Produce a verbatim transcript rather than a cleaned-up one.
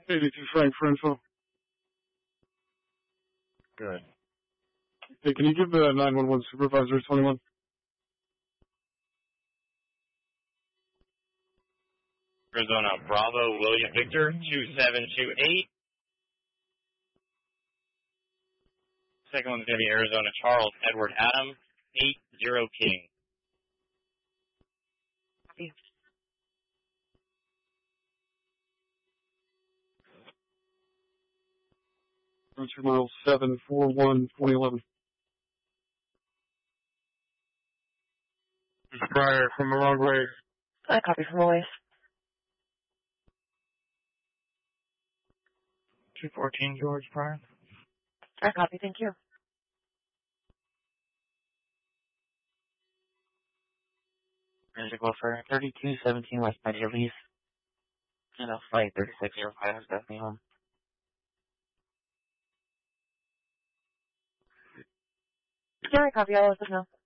eighty-two Frank for info. Good. Hey, can you give the nine one one supervisor twenty-one? Arizona Bravo William Victor two seven two eight. Second one's going to be Arizona Charles Edward Adam eight zero King. Copy. Two miles seven four one twenty eleven. This is Pryor from the wrong way. I copy from Royce. two fourteen George Pryor. I copy, thank you. Ready to go for thirty-two seventeen West Patty Release. And a flight thirty-six zero five is definitely home. Yeah, I copy. I'll let them know.